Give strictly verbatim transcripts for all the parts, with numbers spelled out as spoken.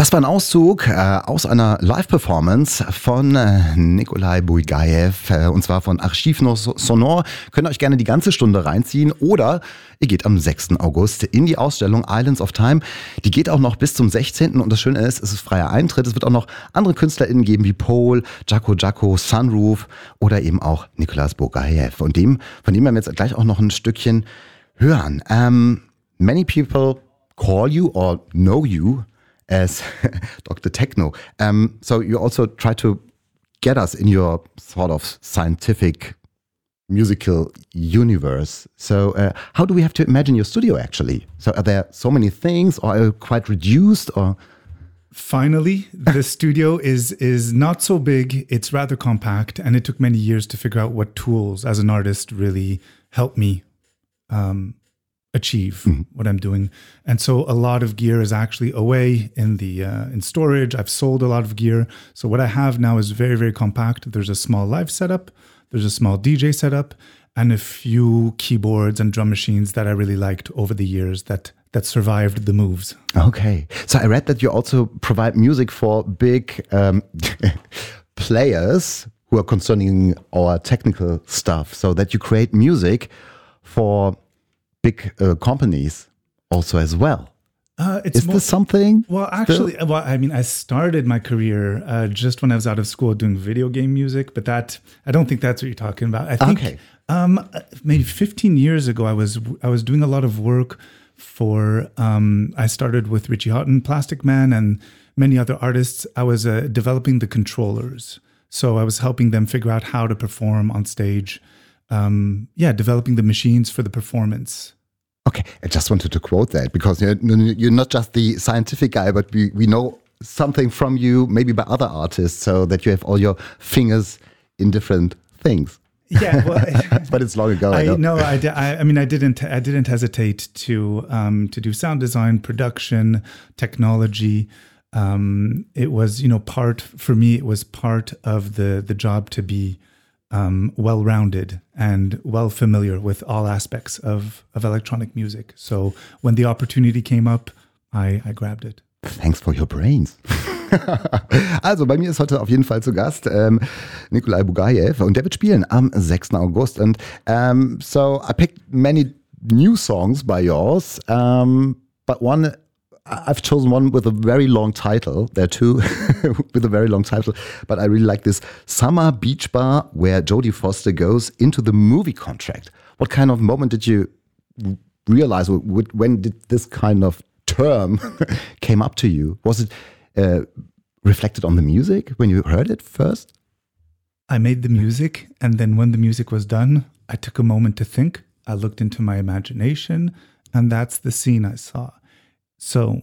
Das war ein Auszug äh, aus einer Live-Performance von äh, Nikolai Bugaev, äh, und zwar von Archiv Sonore. Könnt ihr euch gerne die ganze Stunde reinziehen oder ihr geht am sechsten August in die Ausstellung Islands of Time. Die geht auch noch bis zum sechzehnten und das Schöne ist, es ist freier Eintritt. Es wird auch noch andere KünstlerInnen geben wie Paul, Jaco Jaco, Sunroof oder eben auch Nikolai Bugaev. Und dem, von dem werden wir jetzt gleich auch noch ein Stückchen hören. Um, many people call you or know you as Doctor Techno. Um, so you also try to get us in your sort of scientific musical universe. So uh, how do we have to imagine your studio actually? So are there so many things, or are you quite reduced, or? Finally, the studio is is not so big. It's rather compact, and it took many years to figure out what tools as an artist really help me um, achieve mm-hmm. what I'm doing. And so a lot of gear is actually away in the uh, in storage. I've sold a lot of gear. So what I have now is very, very compact. There's a small live setup. There's a small D J setup and a few keyboards and drum machines that I really liked over the years that that survived the moves. Okay. So I read that you also provide music for big um, players who are concerning our technical stuff, so that you create music for big uh, companies also as well. Uh, it's Is more, this something? Well, actually, still? well, I mean, I started my career uh, just when I was out of school doing video game music, but that I don't think that's what you're talking about. I think okay. um, maybe fifteen years ago, I was I was doing a lot of work for. Um, I started with Richie Houghton, Plastic Man, and many other artists. I was uh, developing the controllers, so I was helping them figure out how to perform on stage. Um, yeah, developing the machines for the performance. Okay, I just wanted to quote that because you're, you're not just the scientific guy, but we, we know something from you, maybe by other artists, so that you have all your fingers in different things. Yeah, well, but it's long ago. I, I know. No, I, I, I mean, I didn't. I didn't hesitate to um, to do sound design, production, technology. Um, it was, you know, part for me. It was part of the the job to be Um, well-rounded and well familiar with all aspects of, of electronic music. So when the opportunity came up, I, I grabbed it. Thanks for your brains. Also bei mir ist heute auf jeden Fall zu Gast ähm, Nikolai Bugaev und der wird spielen am sechsten August. And um, so I picked many new songs by yours, um, but one I've chosen one with a very long title. There are two with a very long title, but I really like this Summer Beach Bar, where Jodie Foster goes into the movie contract. What kind of moment did you realize? When did this kind of term came up to you? Was it uh, reflected on the music when you heard it first? I made the music, and then when the music was done, I took a moment to think. I looked into my imagination, and that's the scene I saw. So,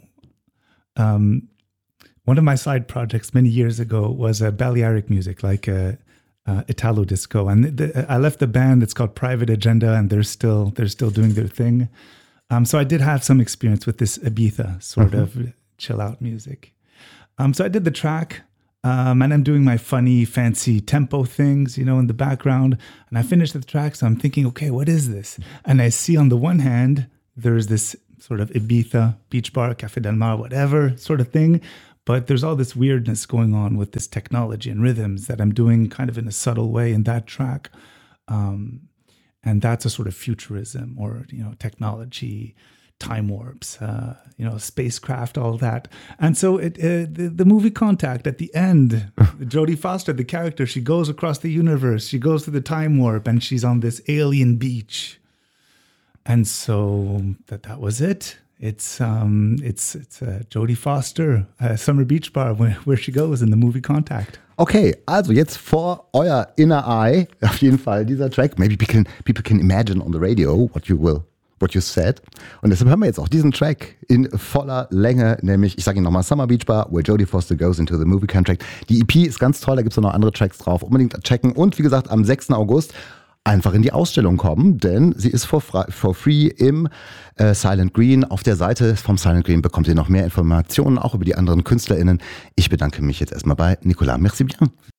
um, one of my side projects many years ago was a Balearic music, like a, a Italo disco, and the, I left the band. It's called Private Agenda, and they're still they're still doing their thing. Um, so I did have some experience with this Ibiza sort mm-hmm. of chill out music. Um, so I did the track, um, and I'm doing my funny, fancy tempo things, you know, in the background. And I finished the track, so I'm thinking, okay, what is this? And I see on the one hand there's this sort of Ibiza, beach bar, Café Del Mar, whatever sort of thing. But there's all this weirdness going on with this technology and rhythms that I'm doing kind of in a subtle way in that track. Um, and that's a sort of futurism or, you know, technology, time warps, uh, you know, spacecraft, all that. And so it, uh, the, the movie Contact at the end, Jodie Foster, the character, she goes across the universe. She goes through the time warp and she's on this alien beach. And so that that was it. It's um it's it's uh, Jodie Foster, uh, Summer Beach Bar, where, where she goes in the movie Contact. Okay, also jetzt vor euer inner eye, auf jeden Fall dieser Track. Maybe people can, people can imagine on the radio what you will, what you said. Und deshalb hören wir jetzt auch diesen Track in voller Länge, nämlich, ich sage ihn nochmal, Summer Beach Bar, where Jodie Foster goes into the movie Contract. Die E P ist ganz toll, da gibt es noch andere Tracks drauf. Unbedingt checken. Und wie gesagt, am sechsten August einfach in die Ausstellung kommen, denn sie ist for, for free im äh, Silent Green. Auf der Seite vom Silent Green bekommt ihr noch mehr Informationen, auch über die anderen KünstlerInnen. Ich bedanke mich jetzt erstmal bei Nicolas. Merci bien.